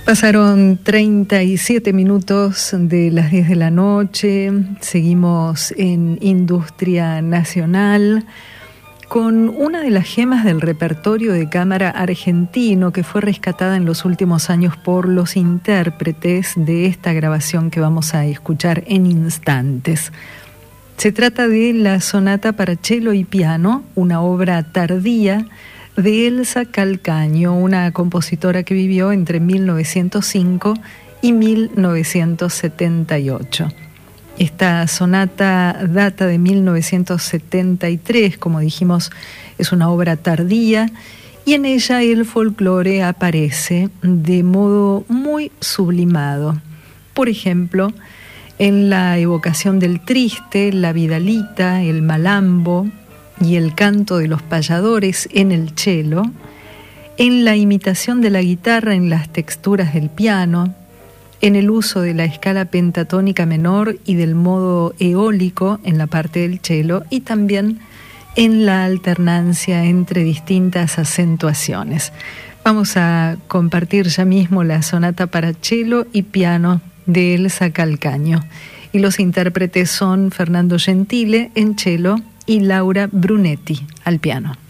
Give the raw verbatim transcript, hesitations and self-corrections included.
Pasaron treinta y siete minutos de las diez de la noche, seguimos en Industria Nacional con una de las gemas del repertorio de cámara argentino que fue rescatada en los últimos años por los intérpretes de esta grabación que vamos a escuchar en instantes. Se trata de la sonata para cello y piano, una obra tardía de Elsa Calcaño, una compositora que vivió entre mil novecientos cinco y mil novecientos setenta y ocho. Esta sonata data de mil novecientos setenta y tres, como dijimos, es una obra tardía y en ella el folclore aparece de modo muy sublimado. Por ejemplo, en la evocación del triste, la vidalita, el malambo y el canto de los payadores en el cello, en la imitación de la guitarra en las texturas del piano, en el uso de la escala pentatónica menor y del modo eólico en la parte del cello y también en la alternancia entre distintas acentuaciones. Vamos a compartir ya mismo la sonata para cello y piano de Elsa Calcaño y los intérpretes son Fernando Gentile en cello y Laura Brunetti al piano.